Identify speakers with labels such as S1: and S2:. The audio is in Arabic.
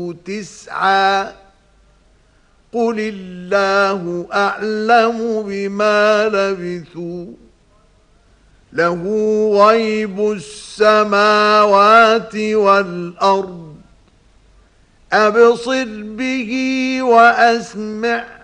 S1: 9 قل الله أعلم بما لبثوا له غيب السماوات والأرض أبصر به وأسمع